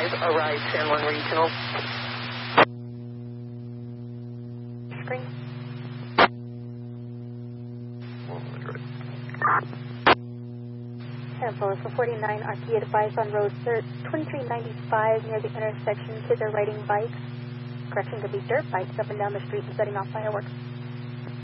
Arise, San Juan Regional. Screen. Tempo for 49 RP advised on road 2395 near the intersection. Kids are riding bikes. Correction, could be dirt bikes up and down the street and setting off fireworks.